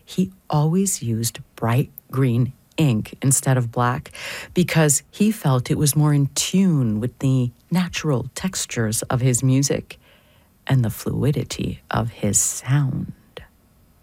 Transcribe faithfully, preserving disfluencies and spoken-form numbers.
he always used bright green ink instead of black because he felt it was more in tune with the natural textures of his music and the fluidity of his sound.